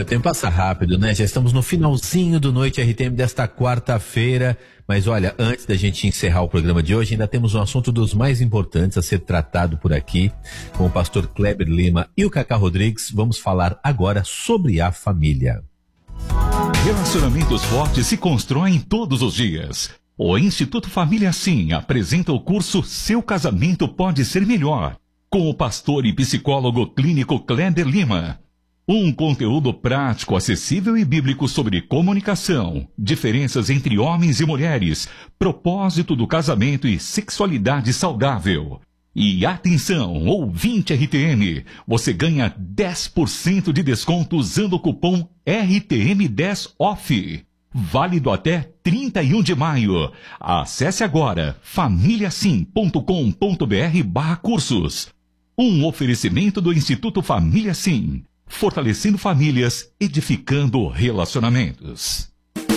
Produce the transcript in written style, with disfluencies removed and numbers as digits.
O tempo passa rápido, né? Já estamos no finalzinho do Noite RTM desta quarta-feira. Mas olha, antes da gente encerrar o programa de hoje, ainda temos um assunto dos mais importantes a ser tratado por aqui, com o pastor Kleber Lima e o Cacá Rodrigues. Vamos falar agora sobre a família. Relacionamentos fortes se constroem todos os dias. O Instituto Família Sim apresenta o curso Seu Casamento Pode Ser Melhor, com o pastor e psicólogo clínico Kleber Lima. Um conteúdo prático, acessível e bíblico sobre comunicação, diferenças entre homens e mulheres, propósito do casamento e sexualidade saudável. E atenção, ouvinte RTM, você ganha 10% de desconto usando o cupom RTM10OFF. Válido até 31 de maio. Acesse agora famíliasim.com.br/cursos. Um oferecimento do Instituto Família Sim. Fortalecendo famílias, edificando relacionamentos.